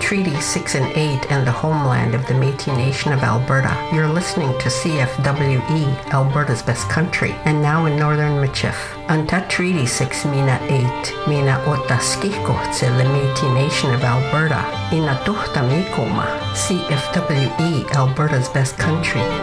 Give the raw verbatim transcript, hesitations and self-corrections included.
Treaty six and eight and the homeland of the Métis Nation of Alberta. You're listening to C F W E, Alberta's Best Country, and now in Northern Michif. Anta Treaty six Mina eight, Mina Otaskiko tse the Métis Nation of Alberta, Ina Tuhta Mikoma, C F W E, Alberta's Best Country.